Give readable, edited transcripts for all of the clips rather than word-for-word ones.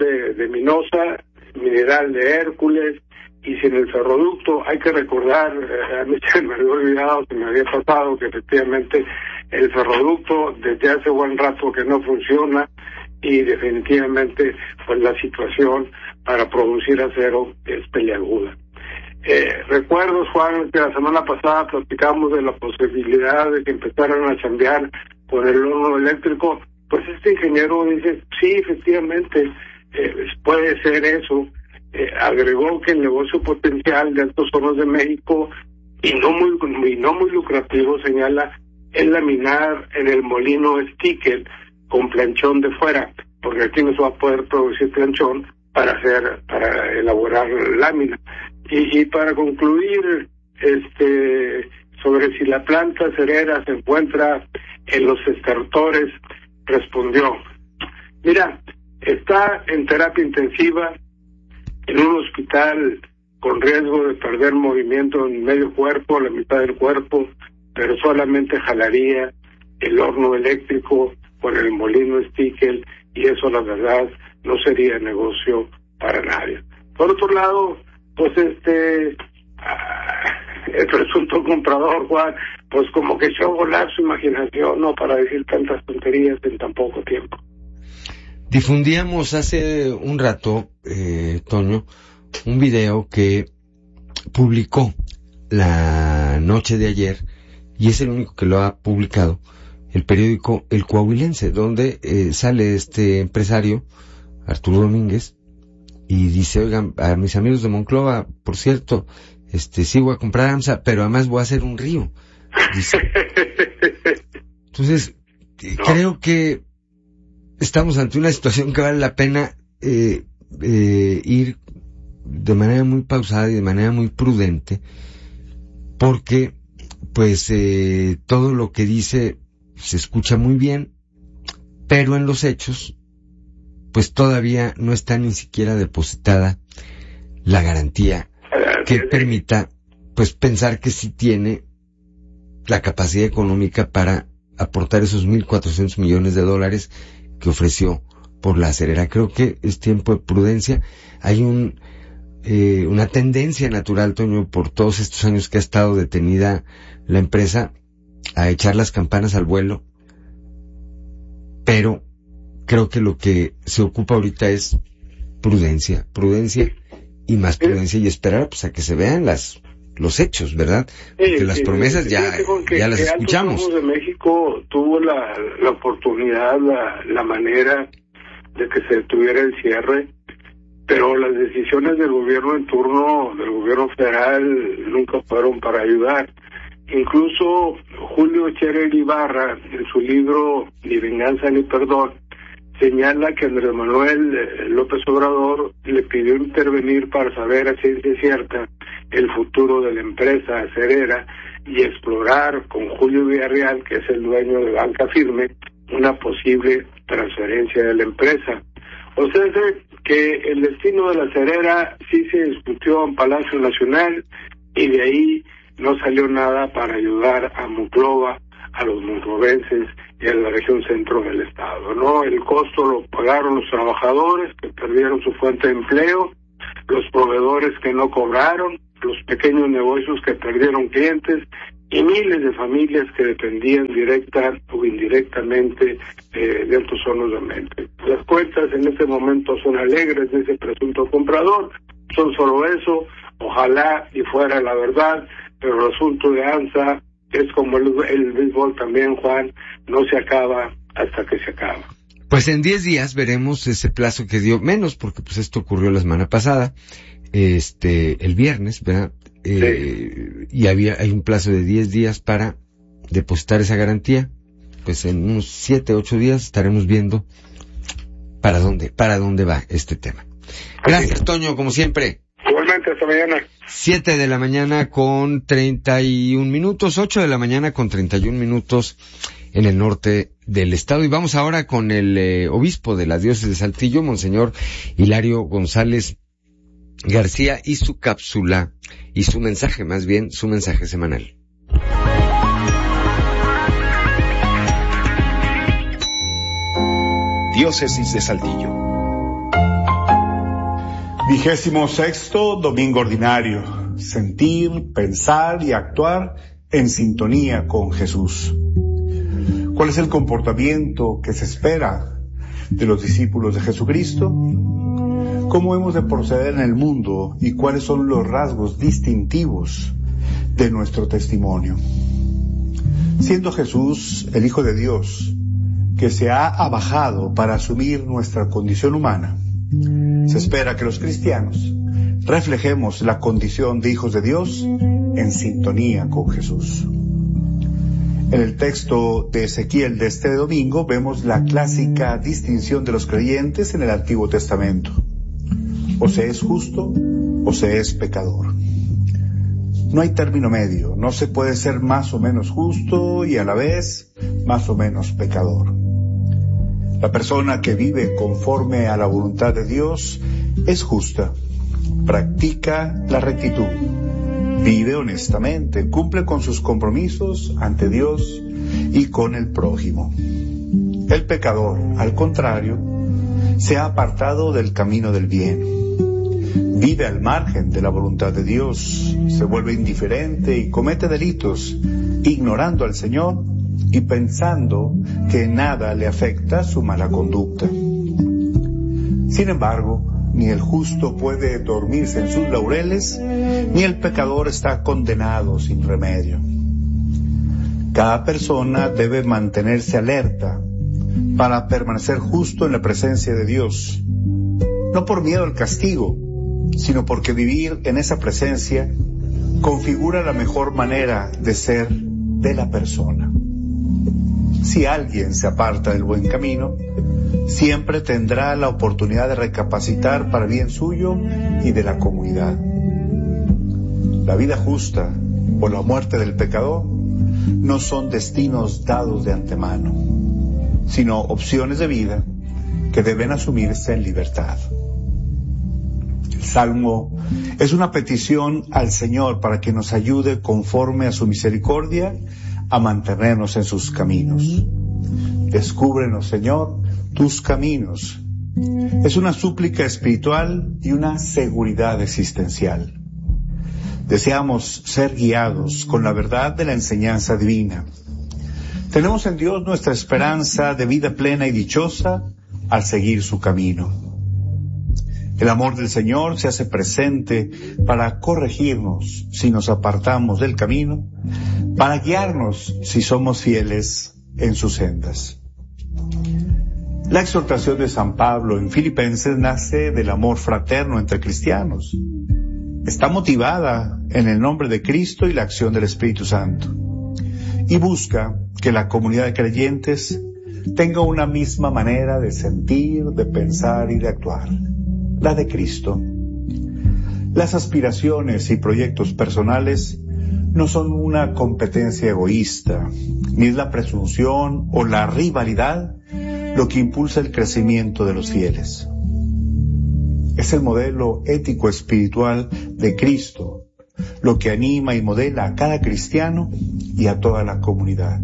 de Minosa, mineral de Hércules, y sin el ferroducto. Hay que recordar, a mí se me había olvidado, se me había pasado, que efectivamente el ferroducto desde hace buen rato que no funciona, y definitivamente pues la situación para producir acero es peliaguda. Recuerdo, Juan, que la semana pasada platicamos de la posibilidad de que empezaran a chambear con el horno eléctrico. Pues este ingeniero dice, sí, efectivamente, puede ser eso. Agregó que el negocio potencial de Altos Hornos de México, y no muy lucrativo, señala, es laminar en el molino Stickel con planchón de fuera, porque aquí no se va a poder producir planchón para elaborar lámina. Y para concluir, sobre si la planta cerera se encuentra en los estertores, respondió, mira, está en terapia intensiva, en un hospital con riesgo de perder movimiento en medio cuerpo, la mitad del cuerpo, pero solamente jalaría el horno eléctrico con el molino Stickel, y eso la verdad no sería negocio para nadie. Por otro lado, pues el presunto comprador, Juan, pues como que echó a volar su imaginación, ¿no?, para decir tantas tonterías en tan poco tiempo. Difundíamos hace un rato, Toño, un video que publicó la noche de ayer, y es el único que lo ha publicado, el periódico El Coahuilense, donde sale este empresario, Arturo Domínguez, y dice, oigan, a mis amigos de Monclova, por cierto, sí voy a comprar AMSA, pero además voy a hacer un río. Dice. Entonces, creo que estamos ante una situación que vale la pena ir de manera muy pausada y de manera muy prudente, porque pues todo lo que dice se escucha muy bien, pero en los hechos pues todavía no está ni siquiera depositada la garantía que permita pues pensar que sí tiene la capacidad económica para aportar esos $1,400 millones que ofreció por la acerera. Creo que es tiempo de prudencia. Hay una tendencia natural, Toño, por todos estos años que ha estado detenida la empresa, a echar las campanas al vuelo, pero creo que lo que se ocupa ahorita es prudencia y más prudencia, y esperar pues a que se vean los hechos, ¿verdad? Porque las promesas ya las escuchamos. Altos Hornos de México tuvo la oportunidad, la manera de que se detuviera el cierre, pero las decisiones del gobierno en turno, del gobierno federal, nunca fueron para ayudar. Incluso Julio Scherer Ibarra, en su libro Ni venganza ni perdón, señala que Andrés Manuel López Obrador le pidió intervenir para saber a ciencia cierta el futuro de la empresa acerera y explorar con Julio Villarreal, que es el dueño de Banca Firme, una posible transferencia de la empresa. O sea, que el destino de la acerera sí se discutió en Palacio Nacional, y de ahí no salió nada para ayudar a Monclova, a los monclovenses y a la región centro del estado, ¿no? El costo lo pagaron los trabajadores que perdieron su fuente de empleo, los proveedores que no cobraron, los pequeños negocios que perdieron clientes y miles de familias que dependían directa o indirectamente de Altos Hornos de México. Las cuentas en este momento son alegres de ese presunto comprador, son solo eso, ojalá y fuera la verdad, pero el asunto de AMSA es como el béisbol también, Juan, no se acaba hasta que se acaba. Pues en 10 días veremos ese plazo que dio, menos porque pues esto ocurrió la semana pasada, el viernes, ¿verdad? Sí. Y hay un plazo de 10 días para depositar esa garantía. Pues en unos 7, 8 días estaremos viendo para dónde va este tema. Gracias, Toño, como siempre. Igualmente, hasta mañana. 7 de la mañana con 31 minutos, 8 de la mañana con 31 minutos en el norte del estado. Y vamos ahora con el obispo de la diócesis de Saltillo, Monseñor Hilario González García, y su cápsula, y su mensaje semanal. Diócesis de Saltillo. 26º domingo ordinario. Sentir, pensar y actuar en sintonía con Jesús. ¿Cuál es el comportamiento que se espera de los discípulos de Jesucristo? ¿Cómo hemos de proceder en el mundo y cuáles son los rasgos distintivos de nuestro testimonio? Siendo Jesús el Hijo de Dios, que se ha abajado para asumir nuestra condición humana, se espera que los cristianos reflejemos la condición de hijos de Dios en sintonía con Jesús. En el texto de Ezequiel de este domingo vemos la clásica distinción de los creyentes en el Antiguo Testamento. O se es justo o se es pecador. No hay término medio, no se puede ser más o menos justo y a la vez más o menos pecador. La persona que vive conforme a la voluntad de Dios es justa, practica la rectitud, vive honestamente, cumple con sus compromisos ante Dios y con el prójimo. El pecador, al contrario, se ha apartado del camino del bien, vive al margen de la voluntad de Dios, se vuelve indiferente y comete delitos, ignorando al Señor y pensando que nada le afecta su mala conducta. Sin embargo, ni el justo puede dormirse en sus laureles, ni el pecador está condenado sin remedio. Cada persona debe mantenerse alerta para permanecer justo en la presencia de Dios, no por miedo al castigo, sino porque vivir en esa presencia configura la mejor manera de ser de la persona. Si alguien se aparta del buen camino, siempre tendrá la oportunidad de recapacitar para bien suyo y de la comunidad. La vida justa o la muerte del pecador no son destinos dados de antemano, sino opciones de vida que deben asumirse en libertad. El Salmo es una petición al Señor para que nos ayude conforme a su misericordia a mantenernos en sus caminos. Descúbrenos, Señor, tus caminos. Es una súplica espiritual y una seguridad existencial. Deseamos ser guiados con la verdad de la enseñanza divina. Tenemos en Dios nuestra esperanza de vida plena y dichosa al seguir su camino. El amor del Señor se hace presente para corregirnos si nos apartamos del camino, para guiarnos si somos fieles en sus sendas. La exhortación de San Pablo en Filipenses nace del amor fraterno entre cristianos. Está motivada en el nombre de Cristo y la acción del Espíritu Santo, y busca que la comunidad de creyentes tenga una misma manera de sentir, de pensar y de actuar, la de Cristo. Las aspiraciones y proyectos personales no son una competencia egoísta, ni es la presunción o la rivalidad lo que impulsa el crecimiento de los fieles. Es el modelo ético espiritual de Cristo lo que anima y modela a cada cristiano y a toda la comunidad.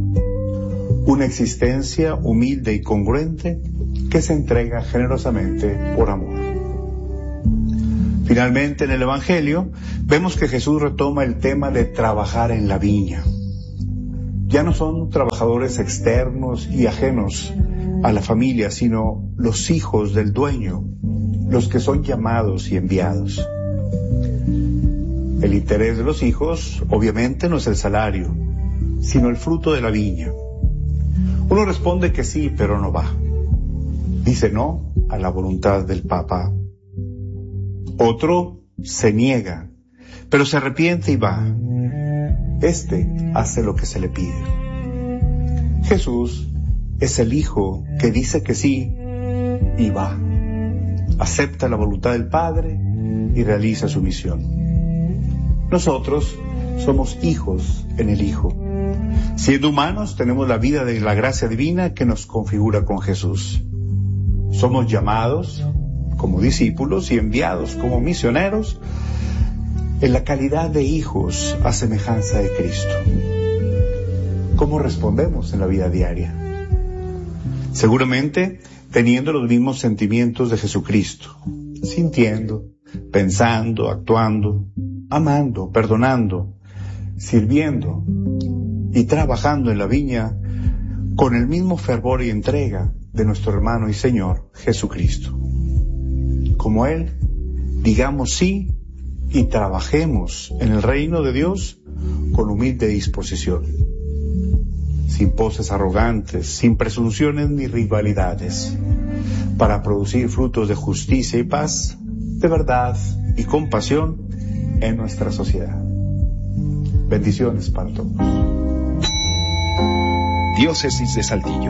Una existencia humilde y congruente que se entrega generosamente por amor. Finalmente, en el Evangelio, vemos que Jesús retoma el tema de trabajar en la viña. Ya no son trabajadores externos y ajenos a la familia, sino los hijos del dueño, los que son llamados y enviados. El interés de los hijos, obviamente, no es el salario, sino el fruto de la viña. Uno responde que sí, pero no va. Dice no a la voluntad del Papa. Otro se niega, pero se arrepiente y va. Este hace lo que se le pide. Jesús es el Hijo que dice que sí y va. Acepta la voluntad del Padre y realiza su misión. Nosotros somos hijos en el Hijo. Siendo humanos, tenemos la vida de la gracia divina que nos configura con Jesús. Somos llamados como discípulos y enviados como misioneros en la calidad de hijos a semejanza de Cristo. ¿Cómo respondemos en la vida diaria? Seguramente teniendo los mismos sentimientos de Jesucristo, sintiendo, pensando, actuando, amando, perdonando, sirviendo y trabajando en la viña con el mismo fervor y entrega de nuestro hermano y Señor Jesucristo. Como Él, digamos sí y trabajemos en el reino de Dios con humilde disposición, sin poses arrogantes, sin presunciones ni rivalidades, para producir frutos de justicia y paz, de verdad y compasión en nuestra sociedad. Bendiciones para todos. Diócesis de Saltillo.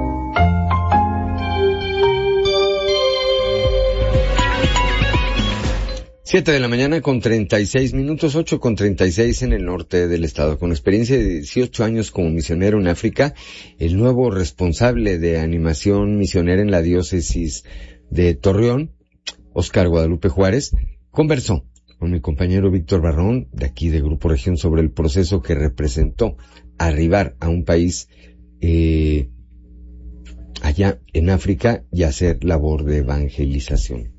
Siete de la mañana con 36 minutos, 8:36 en el norte del estado. Con experiencia de 18 años como misionero en África, el nuevo responsable de animación misionera en la diócesis de Torreón, Óscar Guadalupe Juárez, conversó con mi compañero Víctor Barrón, de aquí de Grupo Región, sobre el proceso que representó arribar a un país allá en África y hacer labor de evangelización.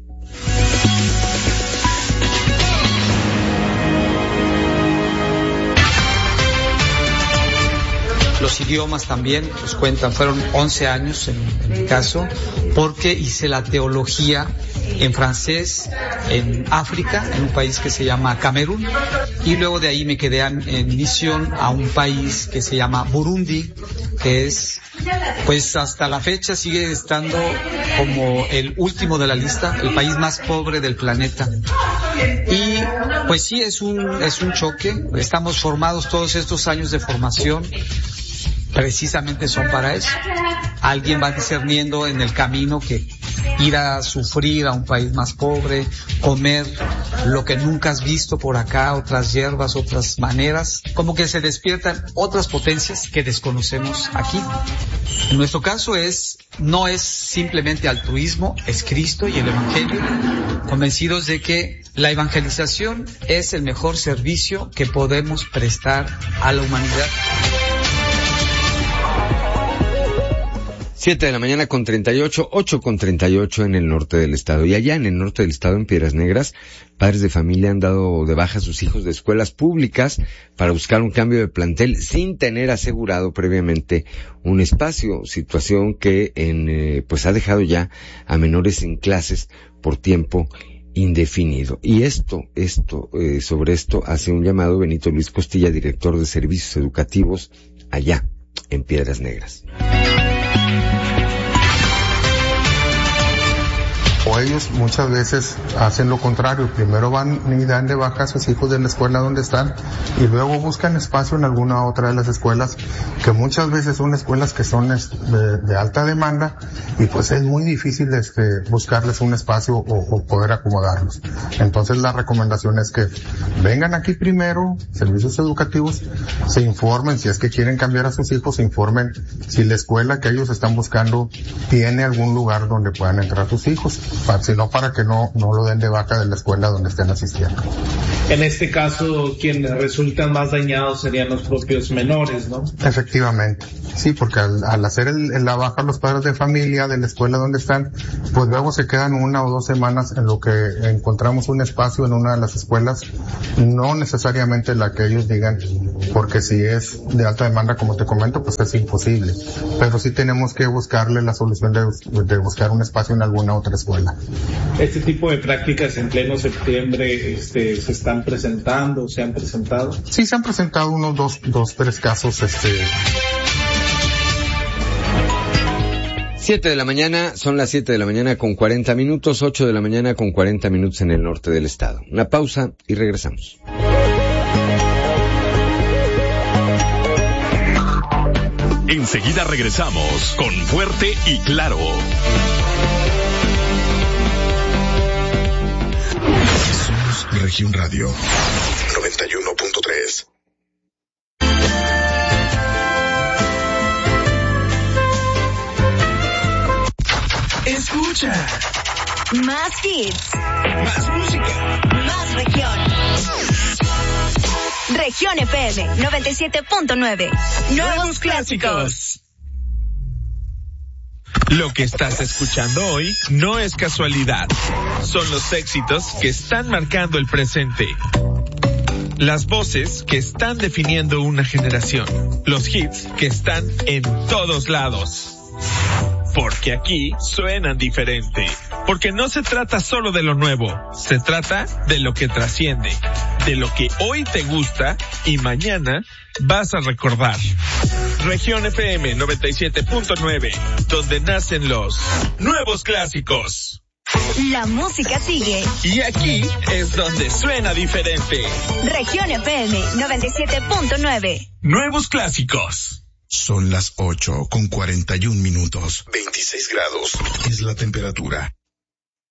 Los idiomas también nos cuentan, fueron 11 años en mi caso, porque hice la teología en francés en África, en un país que se llama Camerún, y luego de ahí me quedé en misión a un país que se llama Burundi, que es, pues hasta la fecha sigue estando como el último de la lista, el país más pobre del planeta. Y pues sí, es un choque. Estamos formados, todos estos años de formación precisamente son para eso. Alguien va discerniendo en el camino que ir a sufrir a un país más pobre, comer lo que nunca has visto por acá, otras hierbas, otras maneras, como que se despiertan otras potencias que desconocemos aquí. En nuestro caso no es simplemente altruismo, es Cristo y el Evangelio, convencidos de que la evangelización es el mejor servicio que podemos prestar a la humanidad. 7 de la mañana con 38, 8:38 en el norte del estado. Y allá en el norte del estado, en Piedras Negras, padres de familia han dado de baja a sus hijos de escuelas públicas para buscar un cambio de plantel sin tener asegurado previamente un espacio, situación que pues ha dejado ya a menores sin clases por tiempo indefinido. Y sobre esto hace un llamado Benito Luis Costilla, director de servicios educativos allá en Piedras Negras. O ellos muchas veces hacen lo contrario, primero van y dan de baja a sus hijos de la escuela donde están y luego buscan espacio en alguna otra de las escuelas, que muchas veces son escuelas que son de alta demanda y pues es muy difícil buscarles un espacio o poder acomodarlos. Entonces la recomendación es que vengan aquí primero, servicios educativos, se informen si es que quieren cambiar a sus hijos, se informen si la escuela que ellos están buscando tiene algún lugar donde puedan entrar sus hijos, sino para que no lo den de baja de la escuela donde estén asistiendo. En este caso, quienes resultan más dañados serían los propios menores, ¿no? Efectivamente, sí, porque al hacer la baja los padres de familia de la escuela donde están, pues luego se quedan 1 o 2 semanas en lo que encontramos un espacio en una de las escuelas, no necesariamente la que ellos digan, porque si es de alta demanda, como te comento, pues es imposible, pero sí tenemos que buscarle la solución de buscar un espacio en alguna otra escuela. Este tipo de prácticas en pleno septiembre se están presentando, se han presentado. Sí, se han presentado unos 2-3 casos. 7 de la mañana, son las 7 de la mañana con 40 minutos, 8 de la mañana con 40 minutos en el norte del estado. Una pausa y regresamos. Enseguida regresamos con Fuerte y Claro. Somos Región Radio 91.3. Escucha. Más hits. Más música. Más región. Región FM 97.9. Nuevos clásicos. Lo que estás escuchando hoy no es casualidad. Son los éxitos que están marcando el presente. Las voces que están definiendo una generación. Los hits que están en todos lados. Porque aquí suenan diferente. Porque no se trata solo de lo nuevo. Se trata de lo que trasciende. De lo que hoy te gusta y mañana vas a recordar. Región FM 97.9, donde nacen los nuevos clásicos. La música sigue. Y aquí es donde suena diferente. Región FM 97.9. Nuevos clásicos. Son las 8:41. 26 grados es la temperatura.